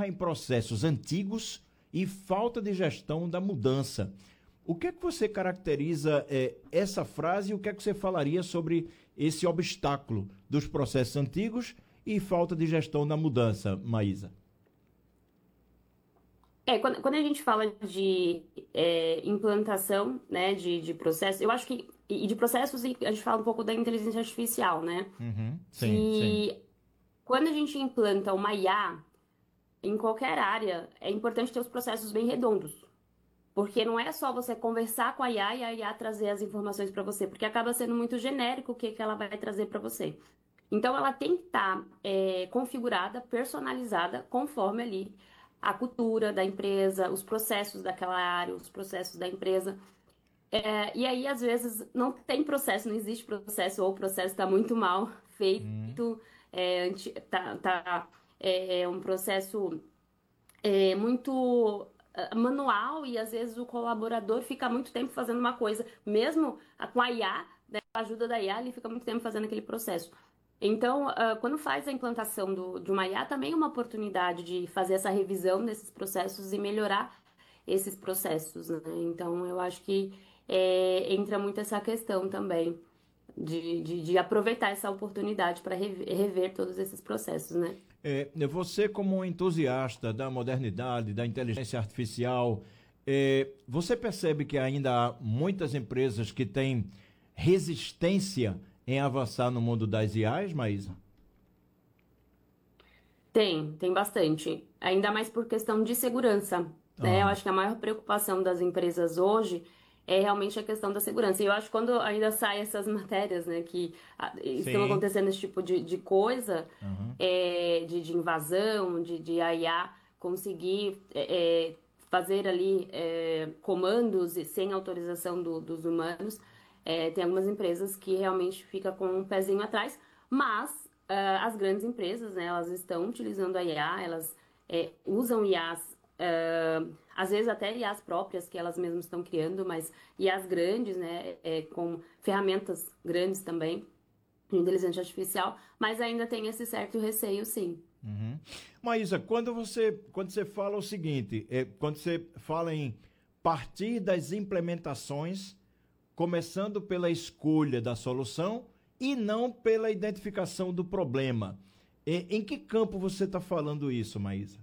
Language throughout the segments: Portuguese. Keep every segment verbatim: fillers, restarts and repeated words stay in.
esbarra em processos antigos e falta de gestão da mudança. O que é que você caracteriza é, essa frase e o que é que você falaria sobre esse obstáculo dos processos antigos e falta de gestão da mudança, Maísa? É, quando, quando a gente fala de é, implantação, né, de, de processos, eu acho que, e de processos, e a gente fala um pouco da inteligência artificial, né, Uhum. Sim, sim. que quando a gente implanta uma I A em qualquer área, é importante ter os processos bem redondos, porque não é só você conversar com a I A e a I A trazer as informações para você, porque acaba sendo muito genérico o que, que ela vai trazer para você. Então, ela tem que estar é, configurada, personalizada, conforme ali a cultura da empresa, os processos daquela área, os processos da empresa. É, e aí, às vezes, não tem processo, não existe processo, ou o processo está muito mal Uhum. feito, é, anti- tá, tá, é, é um processo é, muito ah, manual e às vezes o colaborador fica muito tempo fazendo uma coisa, mesmo a- com a I A, né, com a ajuda da I A, ele fica muito tempo fazendo aquele processo. Então, ah, quando faz a implantação do- de uma I A, também é uma oportunidade de fazer essa revisão desses processos e melhorar esses processos, né? Então, eu acho que é, entra muito essa questão também de, de, de aproveitar essa oportunidade para rever, rever todos esses processos, né? É, você, como um entusiasta da modernidade, da inteligência artificial, é, você percebe que ainda há muitas empresas que têm resistência em avançar no mundo das I As, Maísa? Tem, tem bastante. Ainda mais por questão de segurança, né? Eu Ah, acho que a maior preocupação das empresas hoje é realmente a questão da segurança. E eu acho que quando ainda saem essas matérias, né, que ah, estão sim. acontecendo esse tipo de, de coisa, Aham. é, de, de invasão, de, de a I A conseguir é, é, fazer ali é, comandos e sem autorização do- dos humanos, é, tem algumas empresas que realmente fica com um pezinho atrás, mas ah, as grandes empresas, né, elas estão utilizando a I A, elas é, usam I As, ah, às vezes até I As próprias que elas mesmas estão criando, mas I As grandes, né, é, com ferramentas grandes também de inteligência artificial, mas ainda tem esse certo receio, sim. Uhum. Maísa, quando você, quando você fala o seguinte, é, quando você fala em partir das implementações, começando pela escolha da solução e não pela identificação do problema. É, em que campo você está falando isso, Maísa?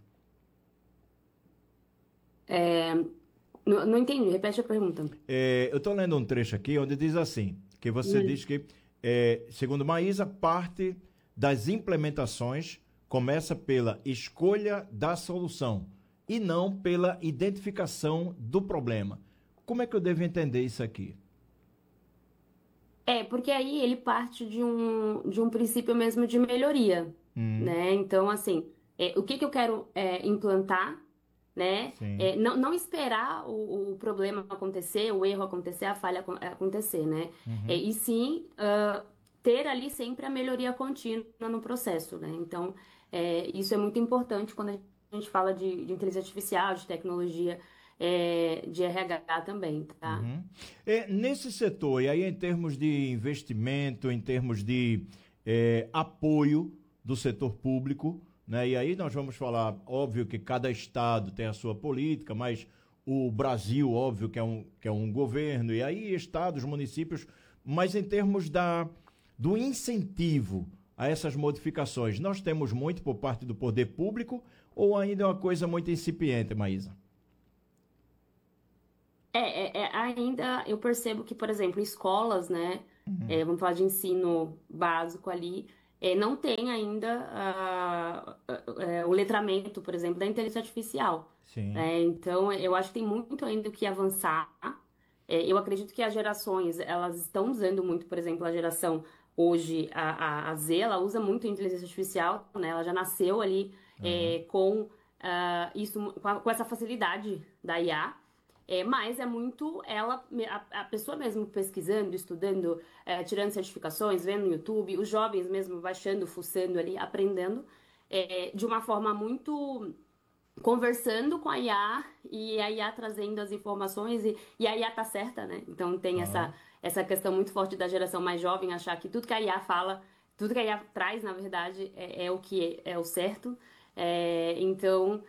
Não, não entendi, repete a pergunta. É, eu estou lendo um trecho aqui onde diz assim, que você diz Hum. que, é, segundo Maísa, parte das implementações começa pela escolha da solução e não pela identificação do problema. Como é que eu devo entender isso aqui? É, porque aí ele parte de um, de um princípio mesmo de melhoria, Hum, né? Então, assim, é, o que que eu quero é, implantar, né? sim. É, não, não esperar o, o problema acontecer, o erro acontecer, a falha acon- acontecer, né? É, Uhum. e sim, ah, ter ali sempre a melhoria contínua no processo, né? Então, é, isso é muito importante quando a gente fala de, de inteligência artificial, de tecnologia, é, de R H também, tá? Uhum. É, nesse setor, e aí em termos de investimento, em termos de é, apoio do setor público, né? E aí nós vamos falar, óbvio que cada estado tem a sua política, mas o Brasil, óbvio que é um, que é um governo, e aí estados, municípios, mas em termos da, do incentivo a essas modificações, nós temos muito por parte do poder público ou ainda é uma coisa muito incipiente, Maísa? É, é, é, ainda eu percebo que, por exemplo, escolas, né, é, vamos falar de ensino básico ali, é, não tem ainda ah, ah, é, o letramento, por exemplo, da inteligência artificial. Sim. Né? Então, eu acho que tem muito ainda o que avançar. É, eu acredito que as gerações, elas estão usando muito, por exemplo, a geração hoje, a, a, a Z, ela usa muito a inteligência artificial, né? Ela já nasceu ali Aham. é, com ah, isso, com, a- com essa facilidade da I A. É, mas é muito ela, a, a pessoa mesmo pesquisando, estudando, é, tirando certificações, vendo no YouTube, os jovens mesmo baixando, fuçando ali, aprendendo, é, de uma forma muito conversando com a I A e a I A trazendo as informações e, e a I A tá certa, né? Então tem essa, Aham. essa questão muito forte da geração mais jovem achar que tudo que a I A fala, tudo que a I A traz, na verdade, é, é o que é, é o certo. É, então